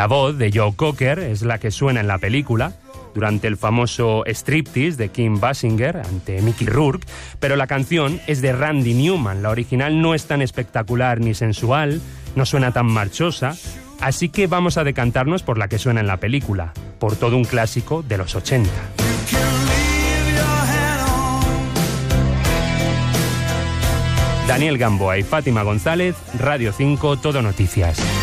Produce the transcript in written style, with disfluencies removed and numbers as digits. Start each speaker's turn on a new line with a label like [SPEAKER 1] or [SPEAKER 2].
[SPEAKER 1] La voz de Joe Cocker es la que suena en la película durante el famoso striptease de Kim Basinger ante Mickey Rourke, pero la canción es de Randy Newman. La original no es tan espectacular ni sensual, no suena tan marchosa, así que vamos a decantarnos por la que suena en la película, por todo un clásico de los 80. Daniel Gamboa y Fátima González, Radio 5, Todo Noticias.